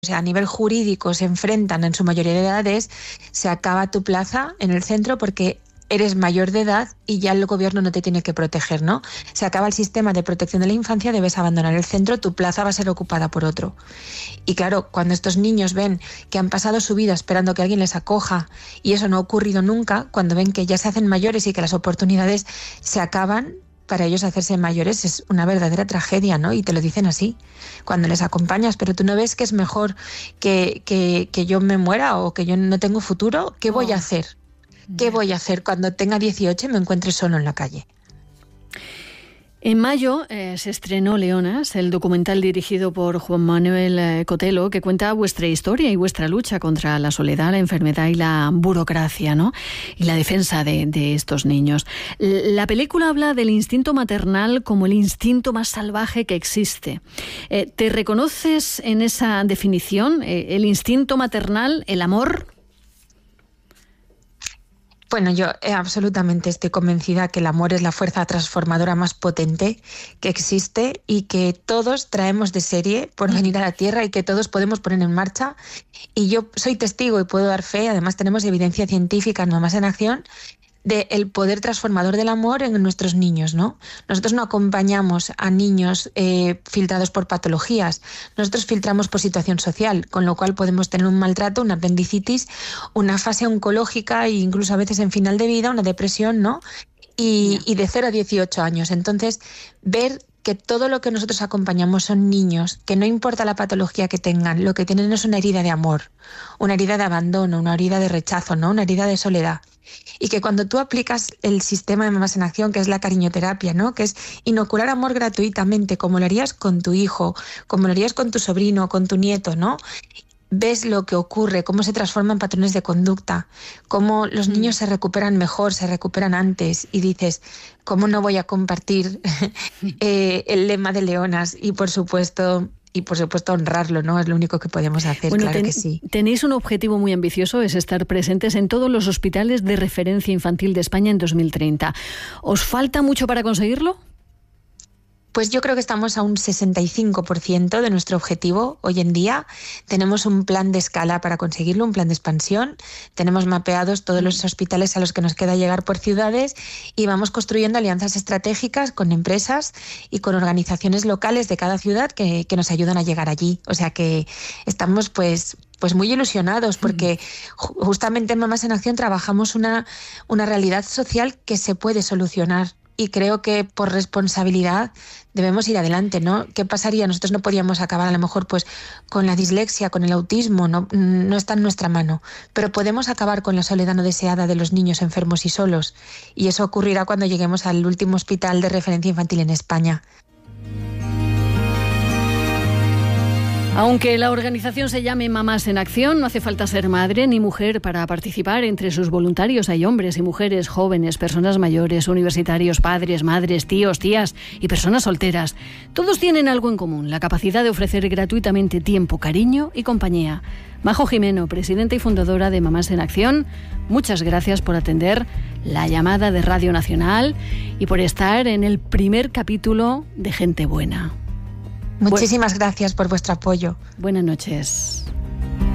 o sea, a nivel jurídico se enfrentan en su mayoría de edades, se acaba tu plaza en el centro porque eres mayor de edad y ya el gobierno no te tiene que proteger, ¿no? Se acaba el sistema de protección de la infancia, debes abandonar el centro, tu plaza va a ser ocupada por otro. Y claro, cuando estos niños ven que han pasado su vida esperando que alguien les acoja y eso no ha ocurrido nunca, cuando ven que ya se hacen mayores y que las oportunidades se acaban, para ellos hacerse mayores es una verdadera tragedia, ¿no? Y te lo dicen así, cuando les acompañas, pero tú no ves que es mejor que yo me muera o que yo no tengo futuro. ¿Qué voy a hacer? ¿Qué voy a hacer cuando tenga 18 y me encuentre solo en la calle? En mayo se estrenó Leonas, el documental dirigido por Juan Manuel Cotelo, que cuenta vuestra historia y vuestra lucha contra la soledad, la enfermedad y la burocracia, ¿no? Y la defensa de estos niños. La película habla del instinto maternal como el instinto más salvaje que existe. ¿Te reconoces en esa definición? ¿El instinto maternal, el amor? Bueno, yo absolutamente estoy convencida que el amor es la fuerza transformadora más potente que existe y que todos traemos de serie por venir a la Tierra y que todos podemos poner en marcha. Y yo soy testigo y puedo dar fe, además tenemos evidencia científica en Mamás en Acción, del poder transformador del amor en nuestros niños, ¿no? Nosotros no acompañamos a niños filtrados por patologías, nosotros filtramos por situación social, con lo cual podemos tener un maltrato, una apendicitis, una fase oncológica e incluso a veces en final de vida, una depresión, ¿no? Y de 0 a 18 años. Entonces, ver que todo lo que nosotros acompañamos son niños, que no importa la patología que tengan, lo que tienen es una herida de amor, una herida de abandono, una herida de rechazo, ¿no? Una herida de soledad. Y que cuando tú aplicas el sistema de Mamás en Acción, que es la cariñoterapia, ¿no? Que es inocular amor gratuitamente, como lo harías con tu hijo, como lo harías con tu sobrino, con tu nieto, ¿no? Ves lo que ocurre, cómo se transforman patrones de conducta, cómo los niños se recuperan mejor, se recuperan antes, y dices, ¿cómo no voy a compartir el lema de Leonas? Y por supuesto honrarlo, ¿no? Es lo único que podemos hacer, bueno, claro que sí. Tenéis un objetivo muy ambicioso, es estar presentes en todos los hospitales de referencia infantil de España en 2030. ¿Os falta mucho para conseguirlo? Pues yo creo que estamos a un 65% de nuestro objetivo hoy en día. Tenemos un plan de escala para conseguirlo, un plan de expansión. Tenemos mapeados todos los hospitales a los que nos queda llegar por ciudades y vamos construyendo alianzas estratégicas con empresas y con organizaciones locales de cada ciudad que nos ayudan a llegar allí. O sea que estamos pues muy ilusionados porque justamente en Mamás en Acción trabajamos una realidad social que se puede solucionar. Y creo que por responsabilidad debemos ir adelante, ¿no? ¿Qué pasaría? Nosotros no podíamos acabar a lo mejor pues con la dislexia, con el autismo, no está en nuestra mano, pero podemos acabar con la soledad no deseada de los niños enfermos y solos, y eso ocurrirá cuando lleguemos al último hospital de referencia infantil en España. Aunque la organización se llame Mamás en Acción, no hace falta ser madre ni mujer para participar. Entre sus voluntarios hay hombres y mujeres, jóvenes, personas mayores, universitarios, padres, madres, tíos, tías y personas solteras. Todos tienen algo en común, la capacidad de ofrecer gratuitamente tiempo, cariño y compañía. Majo Jimeno, presidenta y fundadora de Mamás en Acción, muchas gracias por atender la llamada de Radio Nacional y por estar en el primer capítulo de Gente Buena. Muchísimas gracias por vuestro apoyo. Buenas noches.